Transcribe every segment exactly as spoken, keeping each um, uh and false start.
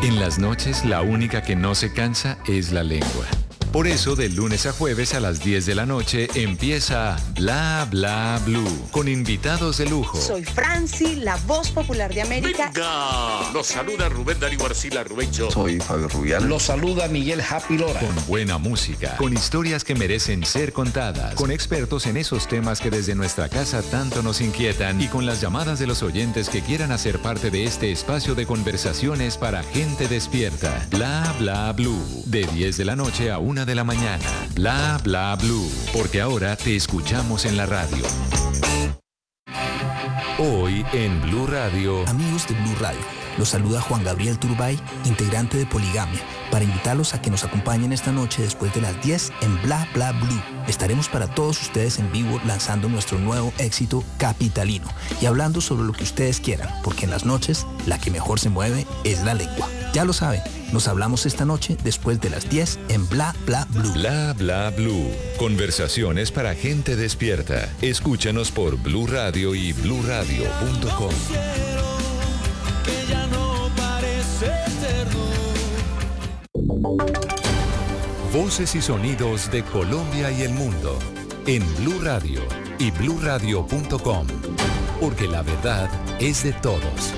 En las noches, la única que no se cansa es la lengua. Por eso, de lunes a jueves a las diez de la noche empieza Bla Bla Blue, con invitados de lujo. Soy Franci, la voz popular de América. ¡Venga! Los saluda Rubén Darío Arcila Rubencho. Soy Fabio Rubial. Los saluda Miguel Happy Lora. Con buena música, con historias que merecen ser contadas, con expertos en esos temas que desde nuestra casa tanto nos inquietan y con las llamadas de los oyentes que quieran hacer parte de este espacio de conversaciones para gente despierta. Bla Bla Blue, de diez de la noche a una de la mañana. Bla Bla Blue, porque ahora te escuchamos en la radio. Hoy en Blue Radio. Amigos de Blue Radio, los saluda Juan Gabriel Turbay, integrante de Poligamia, para invitarlos a que nos acompañen esta noche después de las diez en Bla Bla Blue. Estaremos para todos ustedes en vivo lanzando nuestro nuevo éxito Capitalino y hablando sobre lo que ustedes quieran, porque en las noches la que mejor se mueve es la lengua. Ya lo saben, nos hablamos esta noche después de las diez en Bla Bla Blue. Bla Bla Blue. Conversaciones para gente despierta. Escúchanos por Blue Radio y blue radio punto com. Voces y sonidos de Colombia y el mundo en Blue Radio y blue radio punto com, porque la verdad es de todos.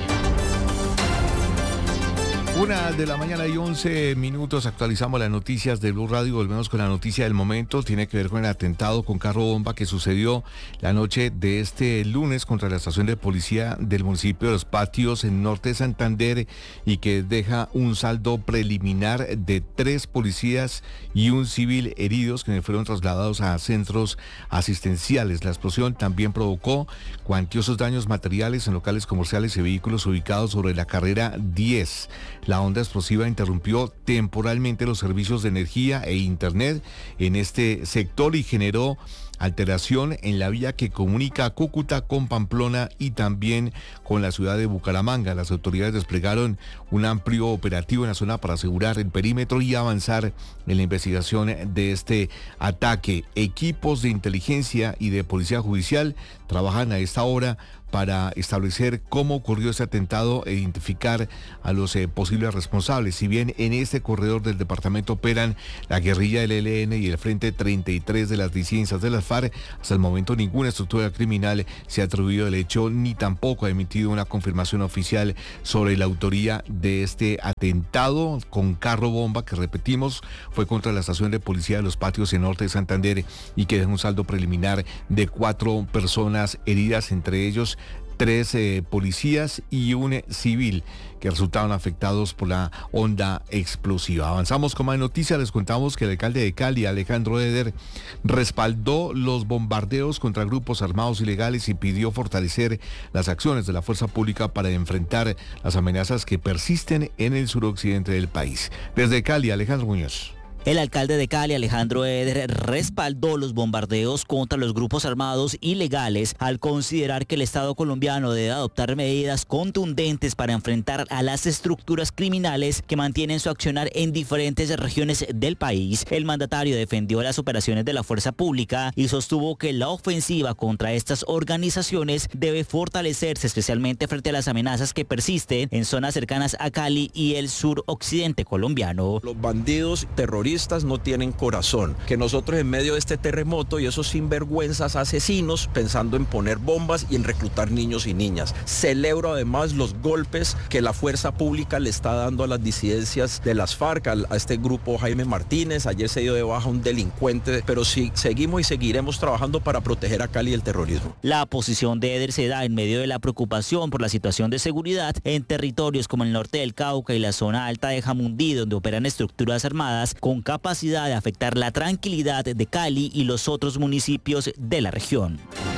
Una de la mañana y once minutos, actualizamos las noticias de Blue Radio, volvemos con la noticia del momento, tiene que ver con el atentado con carro bomba que sucedió la noche de este lunes contra la estación de policía del municipio de Los Patios en norte de Santander y que deja un saldo preliminar de tres policías y un civil heridos que fueron trasladados a centros asistenciales. La explosión también provocó cuantiosos daños materiales en locales comerciales y vehículos ubicados sobre la carrera diez. La onda explosiva interrumpió temporalmente los servicios de energía e internet en este sector y generó alteración en la vía que comunica Cúcuta con Pamplona y también con la ciudad de Bucaramanga. Las autoridades desplegaron un amplio operativo en la zona para asegurar el perímetro y avanzar en la investigación de este ataque. Equipos de inteligencia y de policía judicial trabajan a esta hora para establecer cómo ocurrió este atentado e identificar a los eh, posibles responsables. Si bien en este corredor del departamento operan la guerrilla del E L N y el Frente treinta y tres de las disidencias de las FARC, hasta el momento ninguna estructura criminal se ha atribuido el hecho ni tampoco ha emitido una confirmación oficial sobre la autoría de este atentado con carro bomba que, repetimos, fue contra la estación de policía de Los Patios en norte de Santander y que deja un saldo preliminar de cuatro personas heridas, entre ellos tres eh, policías y un eh, civil que resultaron afectados por la onda explosiva. Avanzamos con más noticias. Les contamos que el alcalde de Cali, Alejandro Eder, respaldó los bombardeos contra grupos armados ilegales y pidió fortalecer las acciones de la fuerza pública para enfrentar las amenazas que persisten en el suroccidente del país. Desde Cali, Alejandro Muñoz. El alcalde de Cali, Alejandro Eder, respaldó los bombardeos contra los grupos armados ilegales al considerar que el Estado colombiano debe adoptar medidas contundentes para enfrentar a las estructuras criminales que mantienen su accionar en diferentes regiones del país. El mandatario defendió las operaciones de la fuerza pública y sostuvo que la ofensiva contra estas organizaciones debe fortalecerse, especialmente frente a las amenazas que persisten en zonas cercanas a Cali y el suroccidente colombiano. Los bandidos terroristas no tienen corazón, que nosotros en medio de este terremoto y esos sinvergüenzas asesinos pensando en poner bombas y en reclutar niños y niñas. Celebro además los golpes que la fuerza pública le está dando a las disidencias de las FARC, a, a este grupo Jaime Martínez. Ayer se dio de baja un delincuente, pero sí, seguimos y seguiremos trabajando para proteger a Cali del terrorismo. La posición de Eder se da en medio de la preocupación por la situación de seguridad en territorios como el norte del Cauca y la zona alta de Jamundí, donde operan estructuras armadas con capacidad de afectar la tranquilidad de Cali y los otros municipios de la región.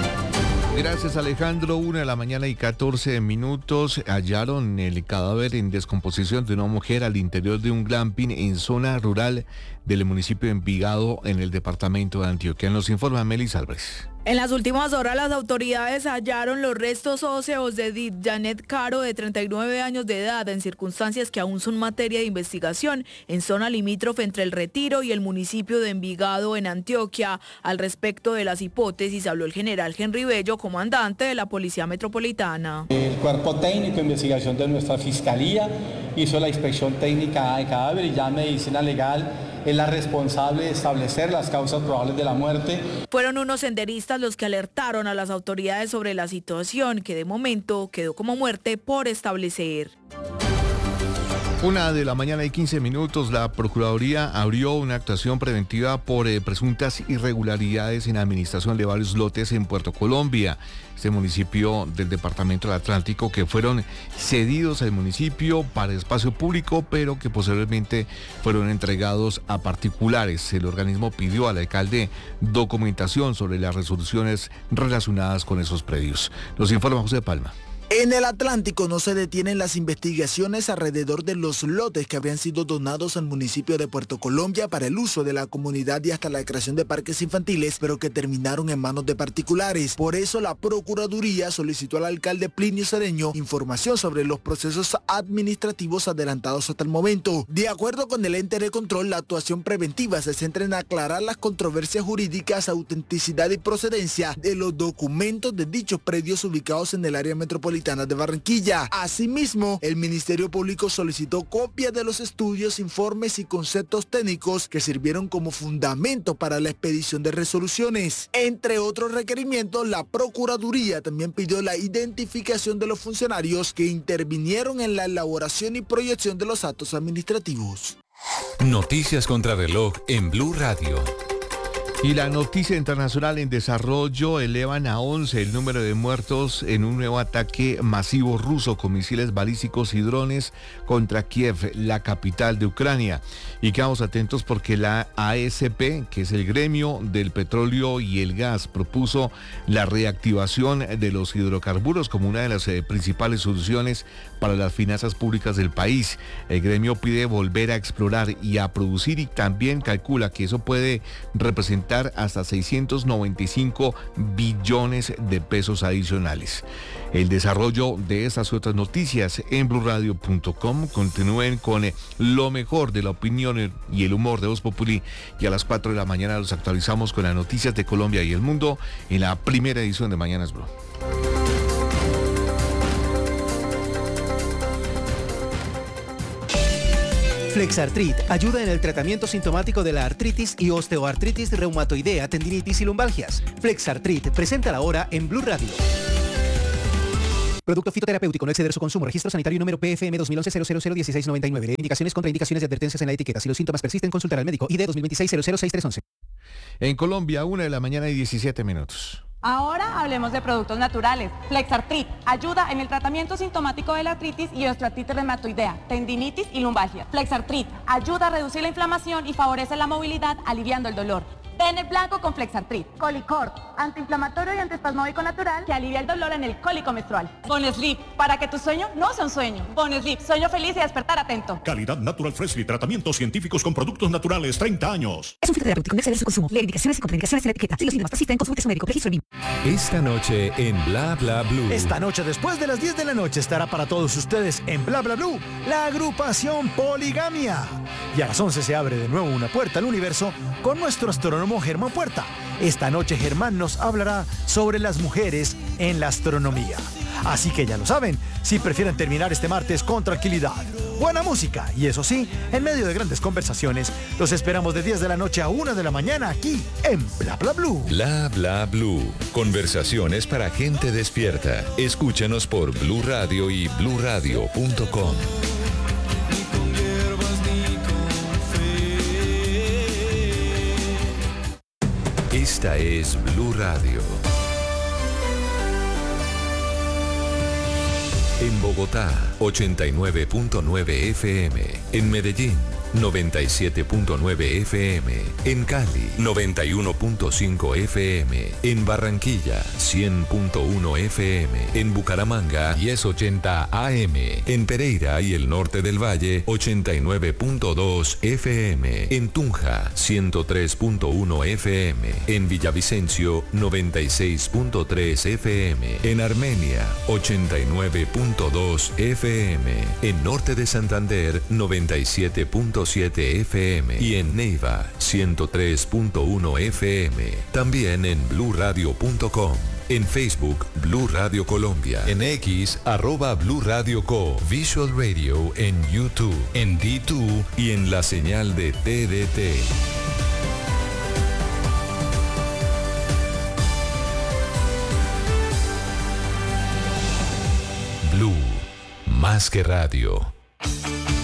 Gracias, Alejandro. Una de la mañana y catorce minutos. Hallaron el cadáver en descomposición de una mujer al interior de un glamping en zona rural del municipio de Envigado, en el departamento de Antioquia. Nos informa Melis Álvarez. En las últimas horas, las autoridades hallaron los restos óseos de Edith Janet Caro, de treinta y nueve años de edad, en circunstancias que aún son materia de investigación, en zona limítrofe entre El Retiro y el municipio de Envigado, en Antioquia. Al respecto de las hipótesis habló el general Henry Bello, comandante de la Policía Metropolitana. El cuerpo técnico de investigación de nuestra Fiscalía hizo la inspección técnica de cadáver y ya medicina legal es la responsable de establecer las causas probables de la muerte. Fueron unos senderistas los que alertaron a las autoridades sobre la situación, que de momento quedó como muerte por establecer. Una de la mañana y quince minutos, la Procuraduría abrió una actuación preventiva por eh, presuntas irregularidades en la administración de varios lotes en Puerto Colombia, este municipio del departamento del Atlántico, que fueron cedidos al municipio para espacio público, pero que posteriormente fueron entregados a particulares. El organismo pidió al alcalde documentación sobre las resoluciones relacionadas con esos predios. Nos informa José Palma. En el Atlántico no se detienen las investigaciones alrededor de los lotes que habían sido donados al municipio de Puerto Colombia para el uso de la comunidad y hasta la creación de parques infantiles, pero que terminaron en manos de particulares. Por eso la Procuraduría solicitó al alcalde Plinio Cedeño información sobre los procesos administrativos adelantados hasta el momento. De acuerdo con el ente de control, la actuación preventiva se centra en aclarar las controversias jurídicas, autenticidad y procedencia de los documentos de dichos predios ubicados en el área metropolitana de Barranquilla. Asimismo, el Ministerio Público solicitó copias de los estudios, informes y conceptos técnicos que sirvieron como fundamento para la expedición de resoluciones. Entre otros requerimientos, la Procuraduría también pidió la identificación de los funcionarios que intervinieron en la elaboración y proyección de los actos administrativos. Noticias contra reloj en Blue Radio. Y la noticia internacional en desarrollo: elevan a once el número de muertos en un nuevo ataque masivo ruso con misiles balísticos y drones contra Kiev, la capital de Ucrania. Y quedamos atentos porque la A S P, que es el gremio del petróleo y el gas, propuso la reactivación de los hidrocarburos como una de las eh, principales soluciones para las finanzas públicas del país. El gremio pide volver a explorar y a producir, y también calcula que eso puede representar hasta seiscientos noventa y cinco billones de pesos adicionales. El desarrollo de estas y otras noticias en blue radio punto com. Continúen con lo mejor de la opinión y el humor de Voz Populi, y a las cuatro de la mañana los actualizamos con las noticias de Colombia y el mundo en la primera edición de Mañanas Blue. Flexartrit ayuda en el tratamiento sintomático de la artritis y osteoartritis reumatoidea, tendinitis y lumbalgias. Flexartrit presenta la hora en Blue Radio. Producto fitoterapéutico, no exceder su consumo. Registro sanitario número P F M dos mil once cero cero cero dieciséis noventa y nueve. Indicaciones, contraindicaciones y advertencias en la etiqueta. Si los síntomas persisten, consultar al médico. I D dos mil veintiséis cero cero seis tres once. En Colombia, una de la mañana y diecisiete minutos. Ahora hablemos de productos naturales. Flexartrit ayuda en el tratamiento sintomático de la artritis y osteoartritis reumatoidea, tendinitis y lumbalgia. Flexartrit ayuda a reducir la inflamación y favorece la movilidad, aliviando el dolor. Ten el blanco con Flexartrit. Colicort, antiinflamatorio y antiespasmódico natural que alivia el dolor en el cólico menstrual. Bonesleep, para que tu sueño no sea un sueño. Bonesleep, sueño feliz y despertar atento. Calidad Natural Freshly, tratamientos científicos con productos naturales, treinta años. Es un fitoterapéutico, no exceder su consumo. Lee indicaciones y contraindicaciones en la etiqueta. Si los síntomas persisten, consulte a su médico. Registro B I M. Esta noche en Bla Bla Blue. Esta noche, después de las diez de la noche, estará para todos ustedes en Bla Bla Blue la agrupación Poligamia. Y a las once se abre de nuevo una puerta al universo con nuestro astrónomo Germán Puerta. Esta noche Germán nos hablará sobre las mujeres en la astronomía. Así que ya lo saben, si prefieren terminar este martes con tranquilidad, buena música y eso sí, en medio de grandes conversaciones, los esperamos de diez de la noche a una de la mañana aquí en Bla Bla Blue. Bla Bla Blue. Conversaciones para gente despierta. Escúchanos por Blue Radio y blue radio punto com. Esta es Blue Radio. En Bogotá, ochenta y nueve punto nueve F M. En Medellín, noventa y siete punto nueve F M. En Cali, noventa y uno punto cinco F M. En Barranquilla, cien punto uno F M. En Bucaramanga, diez ochenta A M. En Pereira y el norte del Valle, ochenta y nueve punto dos F M. En Tunja, ciento tres punto uno F M. En Villavicencio, noventa y seis punto tres F M. En Armenia, ochenta y nueve punto dos F M. En norte de Santander, noventa y siete punto siete F M. Y en Neiva, ciento tres punto uno F M. También en blue radio punto com. En Facebook, Blue Radio Colombia. En X, arroba Blue Radio Co. Visual Radio en YouTube, en D dos y en la señal de T D T. Blue, más que radio.